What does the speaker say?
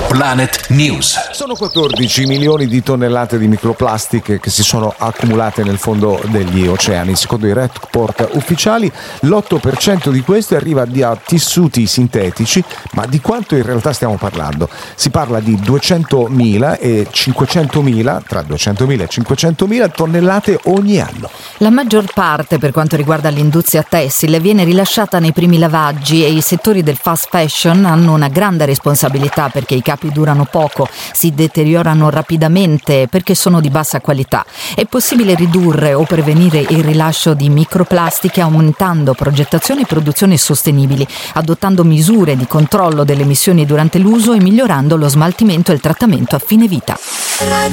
Planet News. Sono 14 milioni di tonnellate di microplastiche che si sono accumulate nel fondo degli oceani. Secondo i report ufficiali, l'8% di queste arriva da tessuti sintetici, ma di quanto in realtà stiamo parlando? Si parla di 200.000 e 500.000, tra 200.000 e 500.000 tonnellate ogni anno. La maggior parte, per quanto riguarda l'industria tessile, viene rilasciata nei primi lavaggi e i settori del fast fashion hanno una grande responsabilità perché i capi durano poco, si deteriorano rapidamente perché sono di bassa qualità. È possibile ridurre o prevenire il rilascio di microplastiche aumentando progettazione e produzione sostenibili, adottando misure di controllo delle emissioni durante l'uso e migliorando lo smaltimento e il trattamento a fine vita.